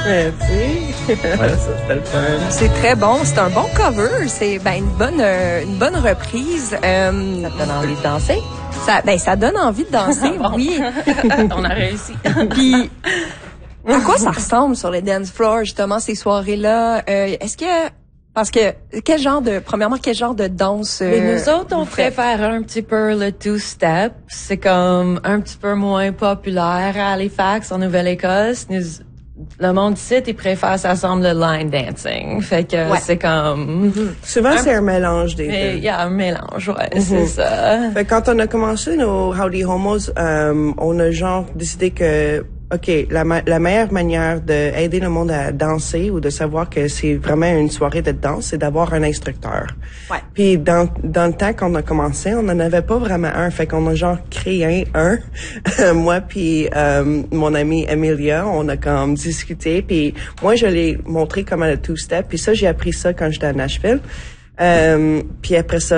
Merci. Ouais. Ça, c'était le fun. C'est très bon. C'est un bon cover. C'est une bonne reprise. Ça te donne envie de danser? Ça donne envie de danser, oui. On a réussi. Puis, à quoi ça ressemble sur les dance floors, justement, ces soirées-là? Parce que, quel genre de danse? Mais nous autres, on vous faites? préfère un petit peu le two-step. C'est comme un petit peu moins populaire à Halifax, en Nouvelle-Écosse. Le monde ici, il préfère, ça semble, le line dancing. Fait que c'est comme... Souvent, c'est un mélange des deux. Il y a un mélange, c'est ça. Fait que quand on a commencé nos Howdy Homos, on a genre décidé que, OK, la meilleure manière d'aider le monde à danser ou de savoir que c'est vraiment une soirée de danse, c'est d'avoir un instructeur. Ouais. Puis dans le temps qu'on a commencé, on n'en avait pas vraiment un. Fait qu'on a genre créé un. Moi puis mon amie Emilia, on a comme discuté. Puis moi, je l'ai montré comment le two-step. Puis ça, j'ai appris ça quand j'étais à Nashville. Puis après ça,